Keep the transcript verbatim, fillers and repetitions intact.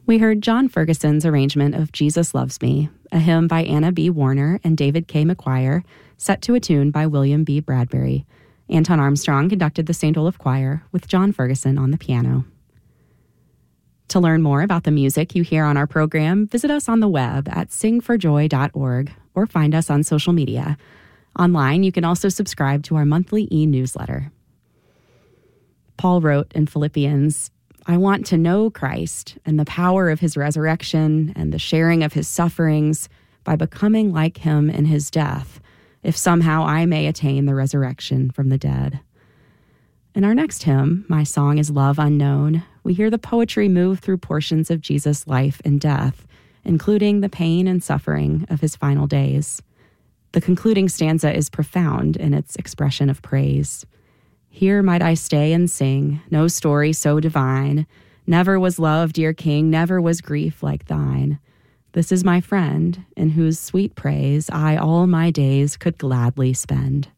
We heard John Ferguson's arrangement of Jesus Loves Me, a hymn by Anna B. Warner and David K. McGuire, set to a tune by William B. Bradbury. Anton Armstrong conducted the Saint Olaf Choir with John Ferguson on the piano. To learn more about the music you hear on our program, visit us on the web at sing for joy dot org or find us on social media. Online, you can also subscribe to our monthly e-newsletter. Paul wrote in Philippians, I want to know Christ and the power of his resurrection and the sharing of his sufferings by becoming like him in his death, if somehow I may attain the resurrection from the dead. In our next hymn, My Song is Love Unknown, we hear the poetry move through portions of Jesus' life and death, including the pain and suffering of his final days. The concluding stanza is profound in its expression of praise. Here might I stay and sing, no story so divine. Never was love, dear King, never was grief like thine. This is my friend, in whose sweet praise I all my days could gladly spend.